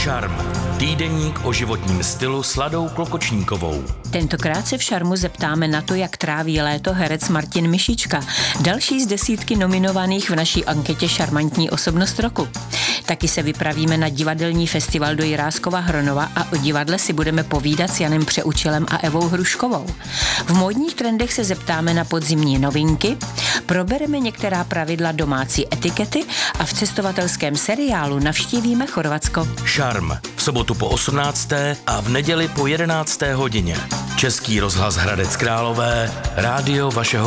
Šarm. Týdeník o životním stylu s Ladou Klokočníkovou. Tentokrát se v Šarmu zeptáme na to, jak tráví léto herec Martin Mišička, další z desítky nominovaných v naší anketě Šarmantní osobnost roku. Taky se vypravíme na divadelní festival do Jiráskova Hronova a o divadle si budeme povídat s Janem Přeučilem a Evou Hruškovou. V módních trendech se zeptáme na podzimní novinky, probereme některá pravidla domácí etikety a v cestovatelském seriálu navštívíme Chorvatsko. Šarm. V sobotu po 18. a v neděli po 11. hodině. Český rozhlas Hradec Králové, rádio vašeho